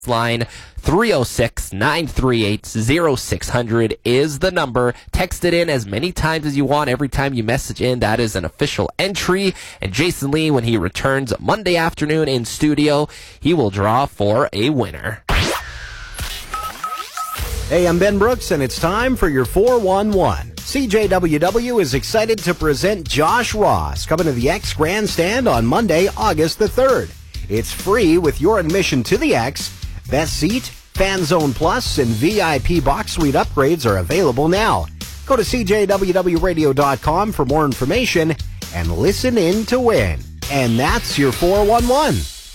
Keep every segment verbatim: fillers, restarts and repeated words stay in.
line. Three oh six, nine three eight, oh six hundred is the number. Text it in as many times as you want. Every time you message in, that is an official entry. And Jason Lee, when he returns Monday afternoon in studio, he will draw for a winner. Hey, I'm Ben Brooks, and it's time for your four one one. C J W W is excited to present Josh Ross coming to the X Grandstand on Monday, August the third. It's free with your admission to the X. Best seat, Fan Zone Plus, and V I P box suite upgrades are available now. Go to C J W W radio dot com for more information and listen in to win. And that's your four one one.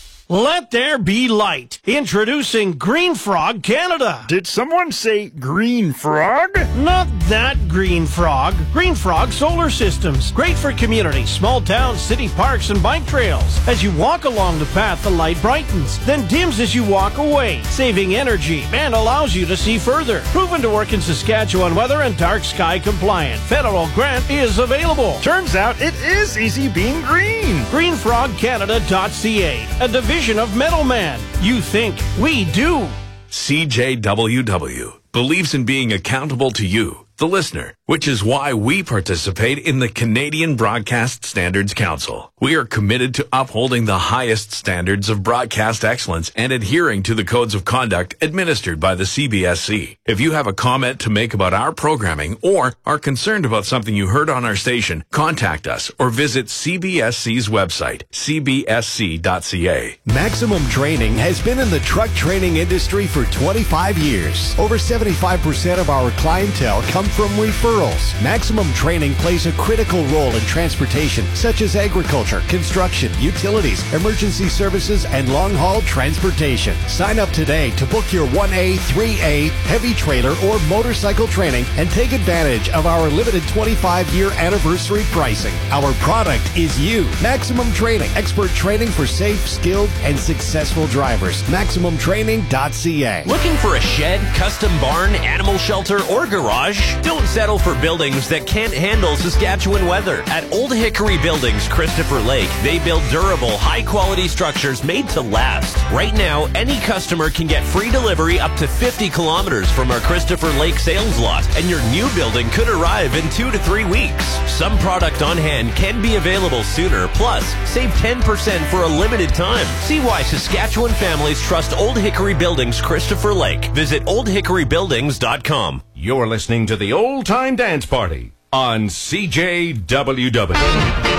Let there be light. Introducing Green Frog Canada. Did someone say Green Frog? Not that Green Frog. Green Frog Solar Systems. Great for communities, small towns, city parks, and bike trails. As you walk along the path, the light brightens, then dims as you walk away, saving energy and allows you to see further. Proven to work in Saskatchewan weather and dark sky compliant. Federal grant is available. Turns out it is easy being green. green frog canada dot c a, a division of Metal Man. You think, we do. C J W W believes in being accountable to you, the listener, which is why we participate in the Canadian Broadcast Standards Council. We are committed to upholding the highest standards of broadcast excellence and adhering to the codes of conduct administered by the C B S C. If you have a comment to make about our programming or are concerned about something you heard on our station, contact us or visit C B S C's website, c b s c dot c a. Maximum Training has been in the truck training industry for twenty-five years. Over seventy-five percent of our clientele come from referrals. Maximum Training plays a critical role in transportation, such as agriculture, construction, utilities, emergency services, and long-haul transportation. Sign up today to book your one A, three A, heavy trailer, or motorcycle training and take advantage of our limited twenty-five year anniversary pricing. Our product is you. Maximum Training. Expert training for safe, skilled, and successful drivers. maximum training dot c a. Looking for a shed, custom barn, animal shelter, or garage? Don't settle for buildings that can't handle Saskatchewan weather. At Old Hickory Buildings, Christopher Lake, they build durable, high-quality structures made to last. Right now, any customer can get free delivery up to fifty kilometers from our Christopher Lake sales lot, and your new building could arrive in two to three weeks. Some product on hand can be available sooner, plus save ten percent for a limited time. See why Saskatchewan families trust Old Hickory Buildings, Christopher Lake. Visit old hickory buildings dot com. You're listening to the Old Time Dance Party on C J W W.